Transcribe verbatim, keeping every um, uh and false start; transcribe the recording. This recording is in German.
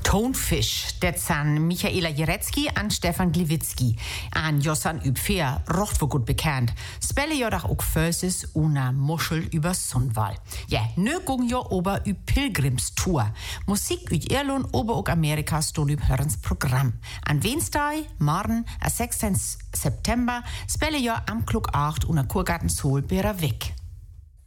Tonefish, det sind Michaela Jerecki an Stefan Gliwitzki. An Jossan Übfeer, rocht wo gut bekannt. Spelle ja doch auch Föses una Muschel über Sonnwall. Ja, nö gung ja ober üb Pilgrimstour. Musik üb Irland ober auch Amerika stol üb Hörens Programm. An Wednesday, morgen, am sechzehnten September, spelle ja am Klug acht una Kurgarten Sol bera weg.